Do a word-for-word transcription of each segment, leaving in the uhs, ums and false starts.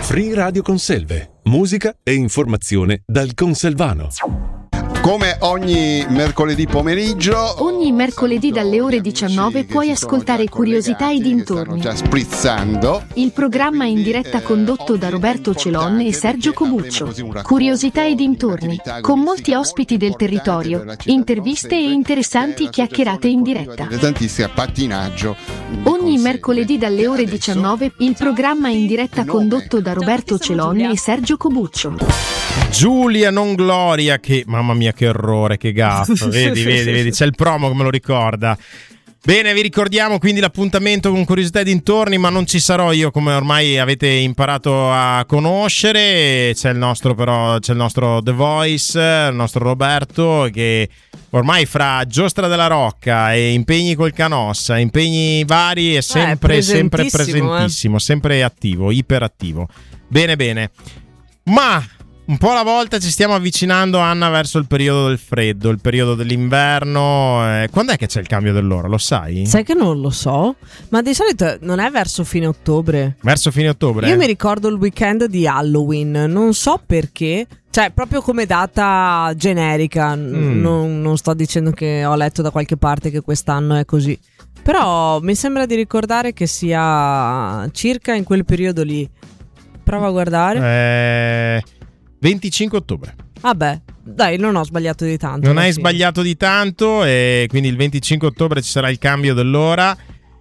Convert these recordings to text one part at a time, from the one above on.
Free Radio Conselve, musica e informazione dal Conselvano. Come ogni mercoledì pomeriggio, ogni mercoledì dalle ore diciannove puoi ascoltare Curiosità e dintorni. Già sprizzando. Il programma in diretta condotto da Roberto Celon e Sergio Cobuccio. Curiosità e dintorni, con molti ospiti del territorio, interviste e interessanti chiacchierate in diretta. Tantissimo pattinaggio. Ogni mercoledì dalle ore diciannove il programma in diretta condotto da Roberto Celon e Sergio Cobuccio. Giulia non Gloria, che mamma mia che errore, che gaffa. Vedi, vedi, vedi, c'è il promo che me lo ricorda. Bene, vi ricordiamo quindi l'appuntamento con Curiosità e dintorni, ma non ci sarò io, come ormai avete imparato a conoscere. C'è il nostro però, c'è il nostro The Voice, il nostro Roberto, che ormai fra Giostra della Rocca e impegni col Canossa, impegni vari, è sempre, eh, sempre presentissimo, eh. sempre attivo, iperattivo. Bene, bene. Ma un po' alla volta ci stiamo avvicinando, Anna, verso il periodo del freddo, il periodo dell'inverno. Eh, quando è che c'è il cambio dell'ora? Lo sai? Sai che non lo so, ma di solito non è verso fine ottobre. Verso fine ottobre? Io mi ricordo il weekend di Halloween, non so perché. Cioè, proprio come data generica. mm. non, non sto dicendo che ho letto da qualche parte che quest'anno è così. Però mi sembra di ricordare che sia circa in quel periodo lì. Prova a guardare. Eh... venticinque ottobre. Vabbè, dai, non ho sbagliato di tanto. Non hai sbagliato di tanto, e quindi il venticinque ottobre ci sarà il cambio dell'ora.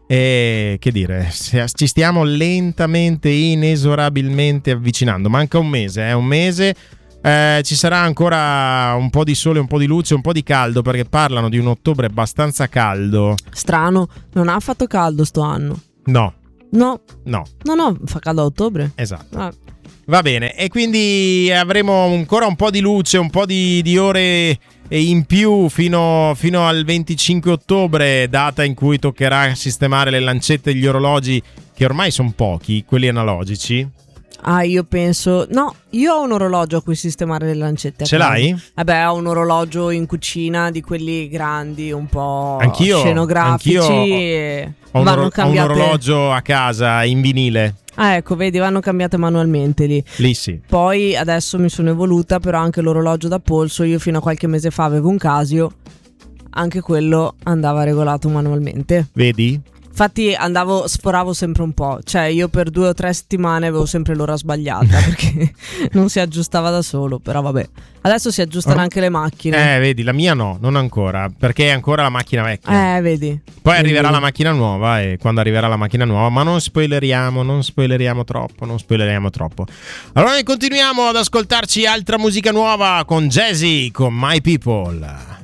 E che dire, ci stiamo lentamente, inesorabilmente avvicinando. Manca un mese, eh, un mese. Eh, ci sarà ancora un po' di sole, un po' di luce, un po' di caldo, perché parlano di un ottobre abbastanza caldo. Strano, non ha fatto caldo sto anno. No. No. No. No, no, fa caldo a ottobre. Esatto. Ah. Va bene, e quindi avremo ancora un po' di luce, un po' di, di ore in più fino, fino al venticinque ottobre, data in cui toccherà sistemare le lancette e gli orologi, che ormai sono pochi, quelli analogici. Ah, io penso... No, io ho un orologio a cui sistemare le lancette. Ce l'hai? Vabbè, ho un orologio in cucina di quelli grandi, un po' anch'io, scenografici. Anch'io e ho, un vanno oro- cambiate... ho un orologio a casa in vinile. Ah, ecco, vedi, vanno cambiate manualmente lì. Lì sì. Poi adesso mi sono evoluta, però anche l'orologio da polso, io fino a qualche mese fa avevo un Casio, anche quello andava regolato manualmente. Vedi? Infatti andavo, sforavo sempre un po', cioè io per due o tre settimane avevo sempre l'ora sbagliata perché non si aggiustava da solo, però vabbè. Adesso si aggiustano anche le macchine. Eh, vedi, la mia no, non ancora, perché è ancora la macchina vecchia. Eh, vedi. Poi arriverà la macchina nuova, e quando arriverà la macchina nuova, ma non spoileriamo, non spoileriamo troppo, non spoileriamo troppo. Allora noi continuiamo ad ascoltarci altra musica nuova con Jazzy, con My People.